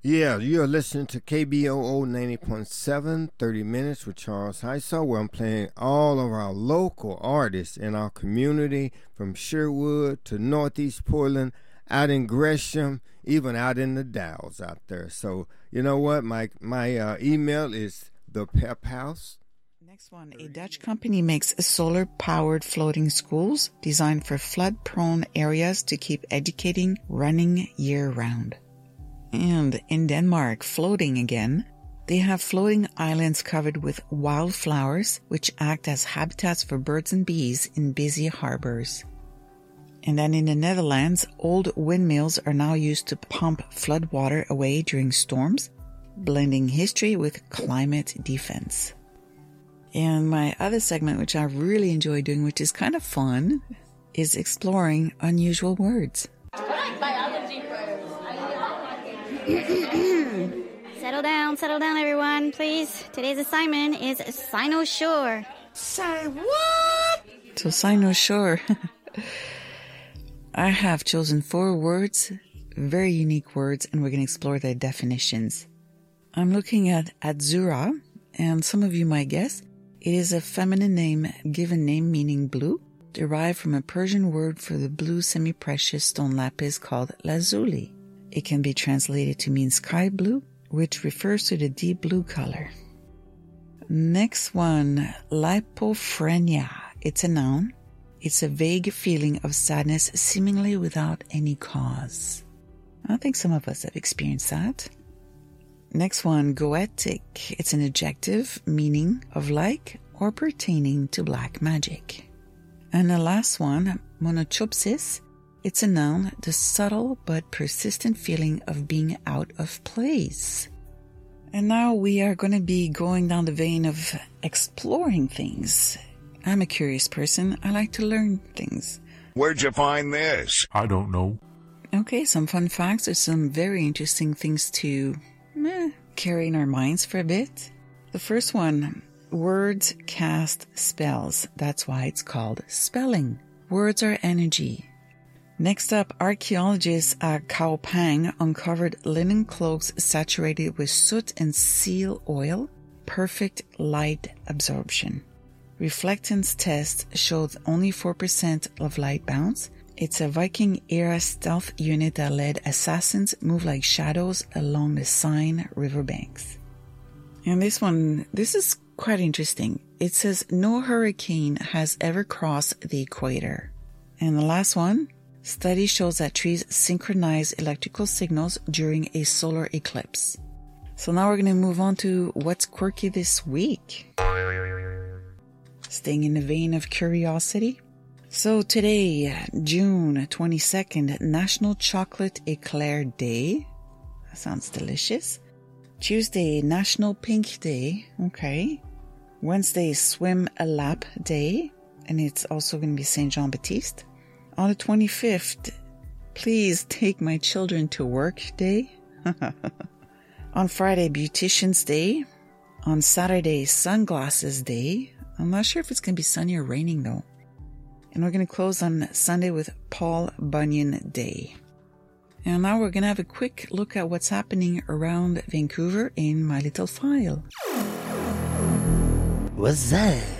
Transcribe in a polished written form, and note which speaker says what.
Speaker 1: Yeah, you're listening to KBOO 90.7, 30 Minutes with Charles Heisel, where I'm playing all of our local artists in our community, from Sherwood to Northeast Portland, out in Gresham, even out in the Dalles out there. So, you know what? My email is thepephouse.
Speaker 2: Next one, a Dutch company makes solar-powered floating schools designed for flood-prone areas to keep educating running year-round. And in Denmark, floating again, they have floating islands covered with wildflowers, which act as habitats for birds and bees in busy harbors. And then in the Netherlands, old windmills are now used to pump flood water away during storms, blending history with climate defense. And my other segment, which I really enjoy doing, which is kind of fun, is exploring unusual words.
Speaker 3: Settle down, everyone, please. Today's assignment is Cynosure.
Speaker 2: Say what? So Cynosure. I have chosen 4 words, very unique words, and we're going to explore their definitions. I'm looking at Azura, and some of you might guess, it is a feminine name, given name meaning blue, derived from a Persian word for the blue semi-precious stone lapis called lazuli. It can be translated to mean sky blue, which refers to the deep blue color. Next one, lipophrenia. It's a noun. It's a vague feeling of sadness seemingly without any cause. I think some of us have experienced that. Next one, goetic. It's an adjective meaning of like or pertaining to black magic. And the last one, monochopsis. It's a noun, the subtle but persistent feeling of being out of place. And now we are going to be going down the vein of exploring things. I'm a curious person. I like to learn things.
Speaker 4: Where'd you find this? I don't know.
Speaker 2: Okay, some fun facts or some very interesting things to carry in our minds for a bit. The first one, words cast spells. That's why it's called spelling. Words are energy. Next up, archaeologists at Khao Pang uncovered linen cloaks saturated with soot and seal oil. Perfect light absorption. Reflectance test showed only 4% of light bounce. It's a Viking-era stealth unit that let assassins move like shadows along the Seine riverbanks. And this is quite interesting. It says no hurricane has ever crossed the equator. And the last one, study shows that trees synchronize electrical signals during a solar eclipse. So now we're going to move on to what's quirky this week. Staying in the vein of curiosity. So today, June 22nd, National Chocolate Eclair Day. That sounds delicious. Tuesday, National Pink Day. Okay. Wednesday, Swim a Lap Day. And it's also going to be St. Jean Baptiste. On the 25th, Please Take My Children to Work Day. On Friday, Beautician's Day. On Saturday, Sunglasses Day. I'm not sure if it's going to be sunny or raining though. And we're going to close on Sunday with Paul Bunyan Day. And now we're going to have a quick look at what's happening around Vancouver in my little file.
Speaker 5: What's that?